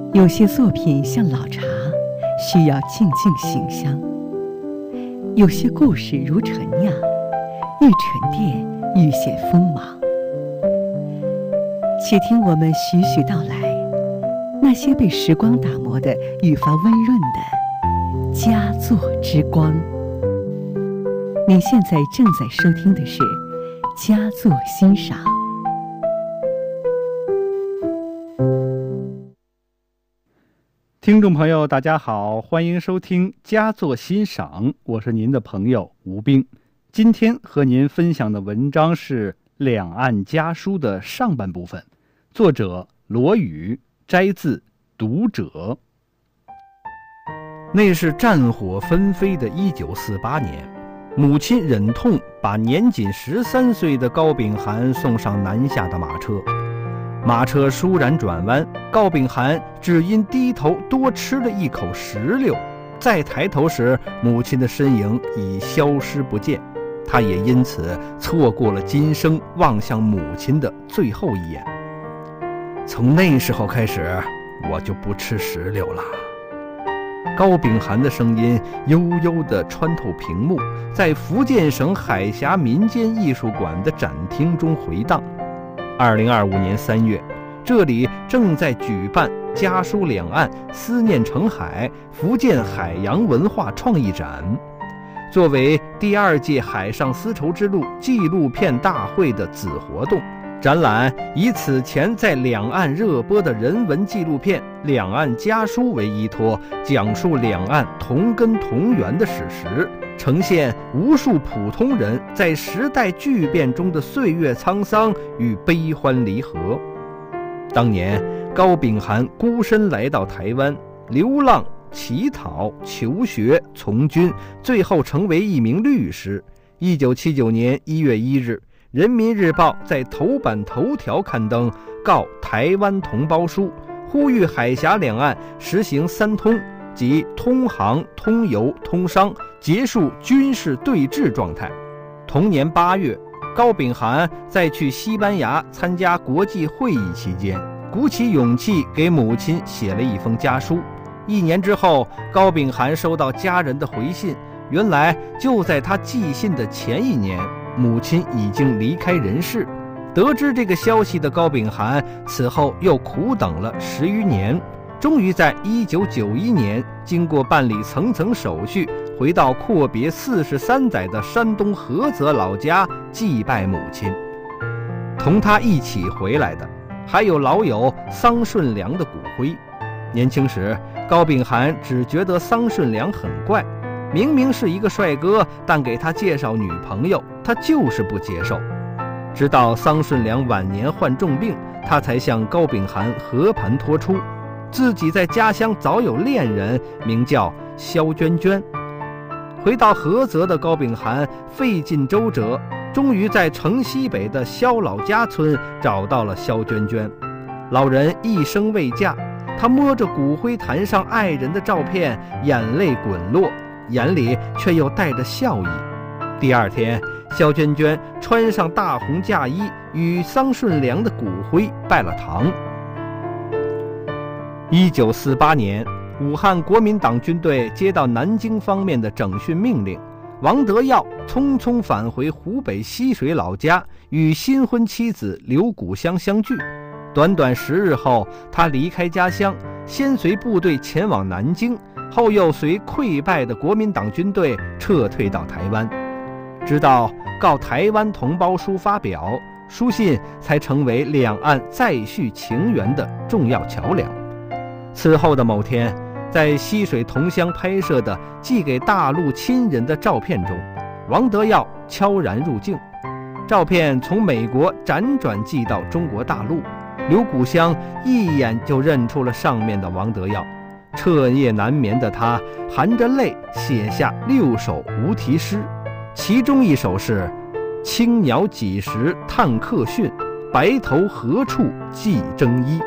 有些作品像老茶，需要静静醒香；有些故事如陈酿，愈沉淀愈显锋芒。且听我们徐徐道来，那些被时光打磨的愈发温润的佳作之光。您现在正在收听的是佳作欣赏。 听众朋友大家好，欢迎收听佳作欣赏，我是您的朋友吴冰。今天和您分享的文章是《两岸家书》的上半部分，作者罗宇，摘自《读者》。 那是战火纷飞的1948年，母亲忍痛把年仅13岁的高秉涵送上南下的马车。马车倏然转弯，高秉涵只因低头多吃了一口石榴，再抬头时，母亲的身影已消失不见。他也因此错过了今生望向母亲的最后一眼。从那时候开始，我就不吃石榴了。高秉涵的声音悠悠地穿透屏幕，在福建省海峡民间艺术馆的展厅中回荡。2025年3月，这里正在举办家书两岸思念成海福建海洋文化创意展。作为第2届海上丝绸之路纪录片大会的子活动，展览以此前在两岸热播的人文纪录片《两岸家书》为依托，讲述两岸同根同源的史实，呈现无数普通人在时代巨变中的岁月沧桑与悲欢离合。当年高秉涵孤身来到台湾，流浪、乞讨、求学、从军，最后成为一名律师。1979年1月1日，人民日报在头版头条刊登告台湾同胞书，呼吁海峡两岸实行3通，即通航、通邮、通商，结束军事对峙状态。同年8月，高秉涵在去西班牙参加国际会议期间，鼓起勇气给母亲写了一封家书。1年之后，高秉涵收到家人的回信，原来就在他寄信的前1年，母亲已经离开人世。得知这个消息的高秉涵此后又苦等了10余年，终于在1991年经过办理层层手续，回到阔别43载的山东菏泽老家祭拜母亲。同他一起回来的还有老友桑顺良的骨灰。年轻时，高秉涵只觉得桑顺良很怪，明明是一个帅哥，但给他介绍女朋友，他就是不接受。直到桑顺良晚年患重病，他才向高秉涵和盘托出，自己在家乡早有恋人，名叫肖娟娟。回到菏泽的高秉涵费尽周折，终于在城西北的肖老家村找到了肖娟娟。老人一生未嫁，他摸着骨灰坛上爱人的照片，眼泪滚落，眼里却又带着笑意。第2天，肖娟娟穿上大红嫁衣，与桑顺良的骨灰拜了堂。1948年，武汉国民党军队接到南京方面的整训命令，王德耀匆匆返回湖北浠水老家，与新婚妻子刘谷香相聚。短短10日后，他离开家乡，先随部队前往南京，后又随溃败的国民党军队撤退到台湾。直到告台湾同胞书发表，书信才成为两岸再续情缘的重要桥梁。此后的某天，在浠水同乡拍摄的寄给大陆亲人的照片中，王德耀悄然入境。照片从美国辗转寄到中国大陆，刘谷香一眼就认出了上面的王德耀。彻夜难眠的他含着泪写下6首无题诗，其中一首是青鸟几时探客讯，白头何处寄征衣。